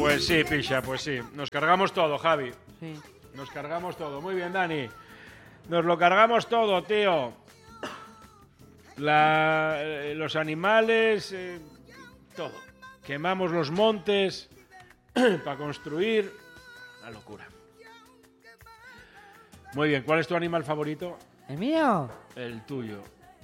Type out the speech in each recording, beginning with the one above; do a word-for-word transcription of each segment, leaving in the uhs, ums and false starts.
Pues sí, picha, pues sí. Nos cargamos todo, Javi. Sí. Nos cargamos todo. Muy bien, Dani. Nos lo cargamos todo, tío. La, eh, los animales, eh, todo. Quemamos los montes para construir. Una locura. Muy bien, ¿cuál es tu animal favorito? ¿El mío? El tuyo.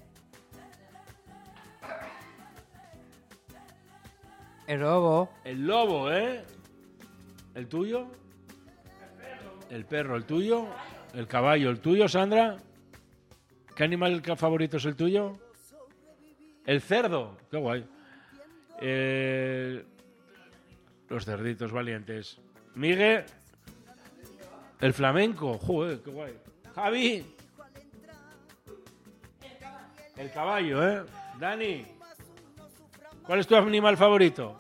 El lobo. El lobo, ¿eh? ¿El tuyo? El perro, ¿el tuyo? El caballo, ¿el tuyo, Sandra? ¿Qué animal favorito es el tuyo? El cerdo. Qué guay. Eh, los cerditos valientes. Miguel. El flamenco. Joder, qué guay. Javi. El caballo, ¿eh? Dani. ¿Cuál es tu animal favorito?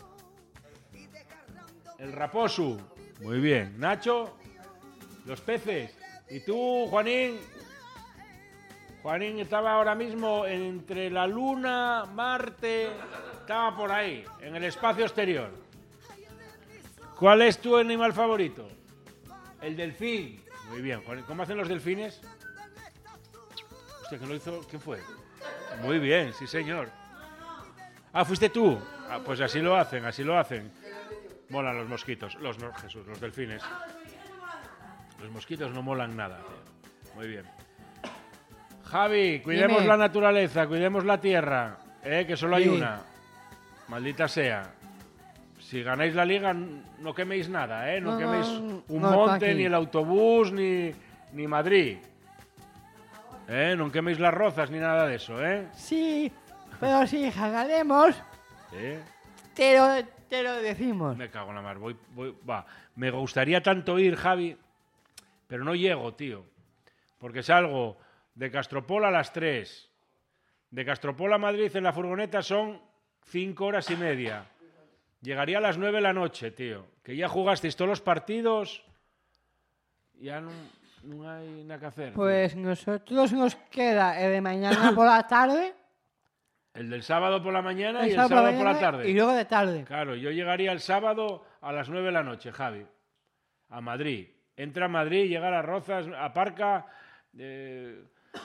El raposo. Muy bien. Nacho. Los peces. ¿Y tú, Juanín? Juanín estaba ahora mismo entre la Luna, Marte, estaba por ahí, en el espacio exterior. ¿Cuál es tu animal favorito? El delfín. Muy bien, Juanín. ¿Cómo hacen los delfines? Hostia, ¿quién lo hizo? ¿Quién fue? Muy bien, sí señor. Ah, ¿fuiste tú? Ah, pues así lo hacen, así lo hacen. Molan los mosquitos, los no, Jesús, los delfines. Los mosquitos no molan nada. Muy bien. Javi, cuidemos Dime. la naturaleza, cuidemos la tierra, ¿eh? Que solo hay Sí. una. Maldita sea. Si ganáis la liga, no queméis nada, ¿eh? No, No, queméis no, un no, monte, tranqui. ni el autobús, ni, ni Madrid. ¿Eh? No queméis las rozas ni nada de eso, ¿eh? Sí, pero si ganaremos, ¿Eh? te lo, te lo decimos. Me cago en la mar. Voy, voy, va. Me gustaría tanto ir, Javi, pero no llego, tío. Porque salgo de Castropol a las tres. De Castropol a Madrid en la furgoneta son cinco horas y media. Llegaría a las nueve de la noche, tío. Que ya jugasteis todos los partidos. Ya no, no hay nada que hacer. Pues nosotros nos queda el de mañana por la tarde. El del sábado por la mañana y el sábado sábado por la mañana tarde. Y luego de tarde. Claro, yo llegaría el sábado a las nueve de la noche, Javi. A Madrid. Entra a Madrid, llega a Las Rozas, aparca. Eh...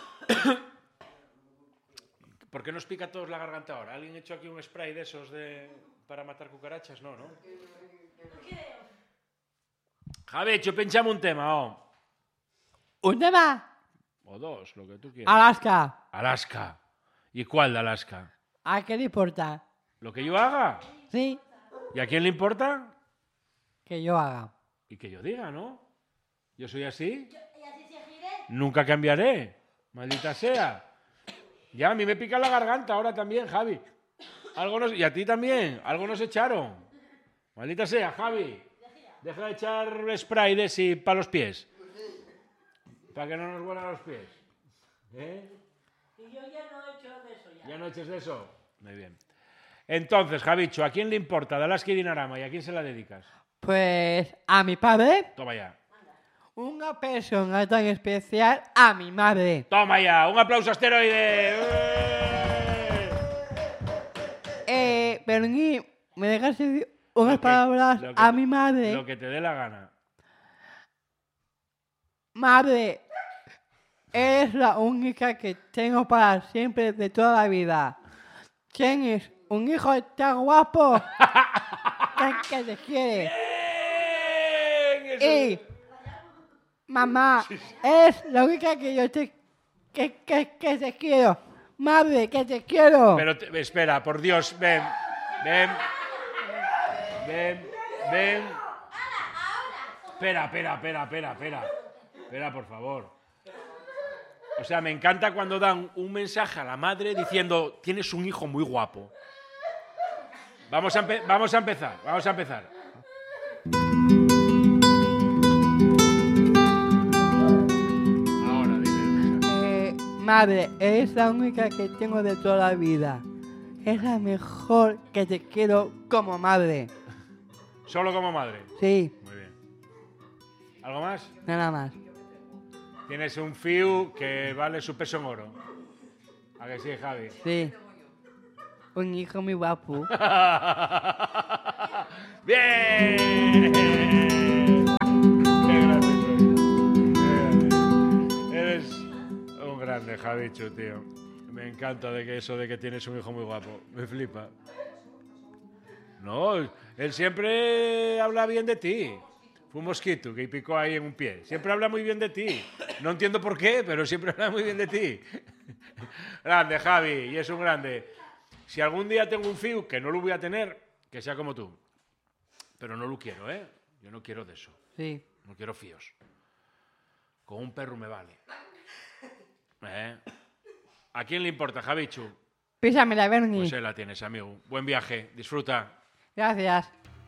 ¿Por qué nos pica a todos la garganta ahora? ¿Alguien ha hecho aquí un spray de esos de... para matar cucarachas? No, ¿no? Javi, hecho, pinchame un tema, oh. ¿Un tema? O dos, lo que tú quieras. Alaska. Alaska. ¿Y cuál de Alaska? ¿A qué le importa? ¿Lo que yo haga? Sí, ¿Y a quién le importa? que yo haga. Y que yo diga, ¿no? Yo soy así. Nunca cambiaré. Maldita sea. Ya, a mí me pica la garganta ahora también, Javi. Algo nos... Y a ti también. Algo nos echaron. Maldita sea, Javi. Deja de echar spray de si para los pies. Para que no nos huelan los pies. ¿Eh? Y yo ya no he hecho de eso ya. ¿Ya no eches de eso? Muy bien. Entonces, Javicho, ¿a quién le importa de Alaska y Dinarama y a quién se la dedicas? Pues a mi padre, Toma ya. una persona tan especial a mi madre. Toma ya. Un aplauso asteroide. ¡Eh! Eh, Berni, ¿me dejas decir unas Lo que- palabras lo que a te- mi madre? Lo que te dé la gana. Madre, eres la única que tengo para siempre de toda la vida. Tienes un hijo tan guapo que, que te quiere. Bien, eso- Y, mamá, eres la única que yo te, que, que, que te quiero. Madre, que te quiero. Pero te- espera, por Dios, ven. Ven. Ven. Ven. Espera, espera, espera, espera, espera. Espera, por favor. O sea, me encanta cuando dan un mensaje a la madre diciendo, tienes un hijo muy guapo. Vamos a, empe- vamos a empezar, vamos a empezar. Ahora, dile. Eh, madre, eres la única que tengo de toda la vida. Es la mejor que te quiero como madre. Solo como madre. Sí, Muy bien. ¿Algo más? nada más. Tienes un fiu que vale su peso en oro. ¿A que sí, Javi? Sí. Un hijo muy guapo. ¡Bien! Javichu, tío. Me encanta de que eso de que tienes un hijo muy guapo. Me flipa. No, él siempre habla bien de ti. Fue un mosquito que picó ahí en un pie. Siempre habla muy bien de ti. No entiendo por qué, pero siempre habla muy bien de ti. Grande, Javi, y es un grande. Si algún día tengo un fiu, que no lo voy a tener, que sea como tú. Pero no lo quiero, ¿eh? Yo no quiero de eso. Sí. No quiero fíos. Con un perro me vale. ¿Eh? ¿A quién le importa, Javichu? Písame la Bernie. Pues él la tienes, amigo. Buen viaje. Disfruta. Gracias.